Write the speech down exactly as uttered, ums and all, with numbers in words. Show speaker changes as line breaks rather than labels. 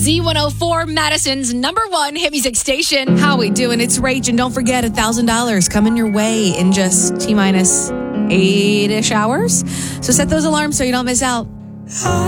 Z one oh four, Madison's number one hit music station.
How we doing? It's Rach, and don't forget, one thousand dollars coming your way in just T-minus eight-ish hours. So set those alarms so you don't miss out.